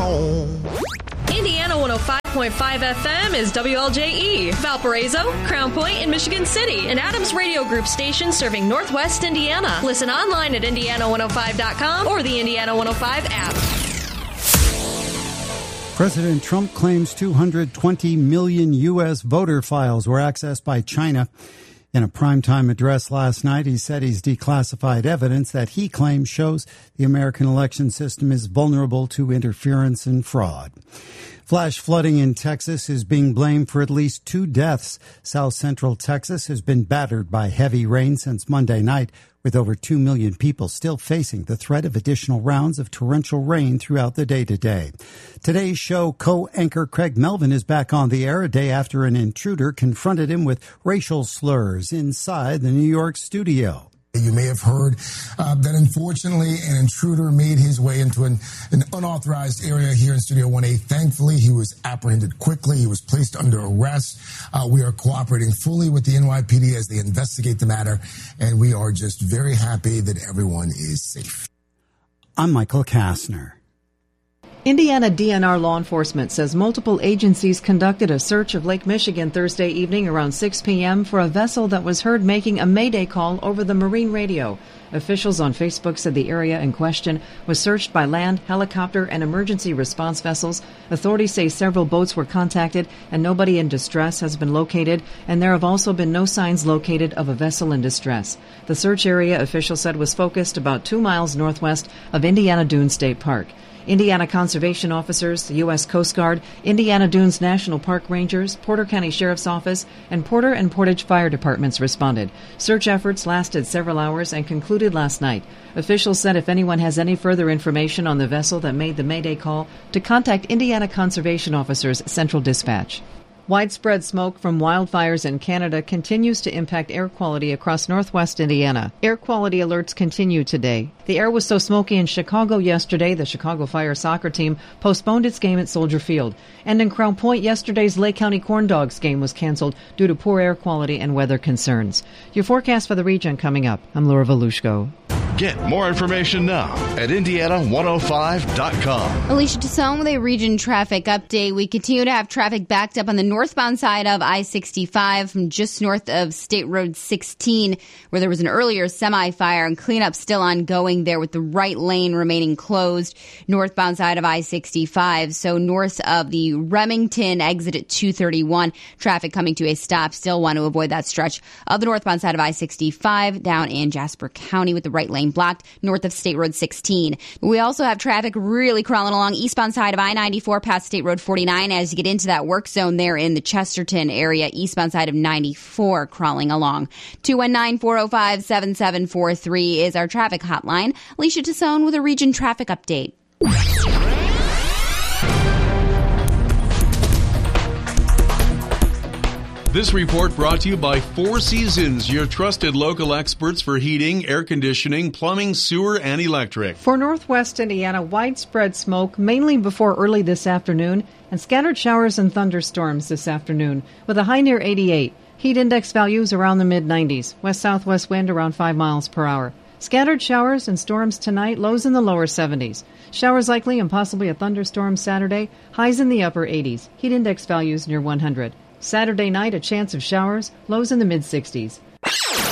home. Indiana 105.5 FM is WLJE, Valparaiso, Crown Point, and Michigan City, an Adams Radio Group station serving Northwest Indiana. Listen online at Indiana105.com or the Indiana 105 app. President Trump claims 220 million U.S. voter files were accessed by China. In a primetime address last night, he said he's declassified evidence that he claims shows the American election system is vulnerable to interference and fraud. Flash flooding in Texas is being blamed for at least 2 deaths. South Central Texas has been battered by heavy rain since Monday night, with over 2 million people still facing the threat of additional rounds of torrential rain throughout the day today. Today's show co-anchor Craig Melvin is back on the air a day after an intruder confronted him with racial slurs inside the New York studio. You may have heard that unfortunately an intruder made his way into an unauthorized area here in Studio 1A. Thankfully, he was apprehended quickly. He was placed under arrest. We are cooperating fully with the NYPD as they investigate the matter, and we are just very happy that everyone is safe. I'm Michael Kastner. Indiana DNR law enforcement says multiple agencies conducted a search of Lake Michigan Thursday evening around 6 p.m. for a vessel that was heard making a mayday call over the marine radio. Officials on Facebook said the area in question was searched by land, helicopter, and emergency response vessels. Authorities say several boats were contacted and nobody in distress has been located, and there have also been no signs located of a vessel in distress. The search area, officials said, was focused about 2 miles northwest of Indiana Dunes State Park. Indiana conservation officers, the U.S. Coast Guard, Indiana Dunes National Park Rangers, Porter County Sheriff's Office, and Porter and Portage Fire Departments responded. Search efforts lasted several hours and concluded last night. Officials said if anyone has any further information on the vessel that made the mayday call, to contact Indiana Conservation Officers Central Dispatch. Widespread smoke from wildfires in Canada continues to impact air quality across northwest Indiana. Air quality alerts continue today. The air was so smoky in Chicago yesterday, the Chicago Fire soccer team postponed its game at Soldier Field. And in Crown Point, yesterday's Lake County Corn Dogs game was canceled due to poor air quality and weather concerns. Your forecast for the region coming up. I'm Laura Volushko. Get more information now at Indiana105.com. Alicia Tassone with a region traffic update. We continue to have traffic backed up on the northbound side of I-65 from just north of State Road 16, where there was an earlier semi-fire, and cleanup still ongoing there with the right lane remaining closed. Northbound side of I-65, so north of the Remington exit at 231, traffic coming to a stop. Still want to avoid that stretch of the northbound side of I-65 down in Jasper County with the right lane blocked north of State Road 16. We also have traffic really crawling along eastbound side of I-94 past State Road 49 as you get into that work zone there in the Chesterton area. Eastbound side of 94 crawling along. 219-405-7743 is our traffic hotline. Alicia Tassone with a region traffic update. This report brought to you by Four Seasons, your trusted local experts for heating, air conditioning, plumbing, sewer, and electric. For northwest Indiana, widespread smoke, mainly before early this afternoon, and scattered showers and thunderstorms this afternoon, with a high near 88. Heat index values around the mid-90s. West-southwest wind around 5 miles per hour. Scattered showers and storms tonight, lows in the lower 70s. Showers likely and possibly a thunderstorm Saturday, highs in the upper 80s. Heat index values near 100. Saturday night, a chance of showers, lows in the mid-60s.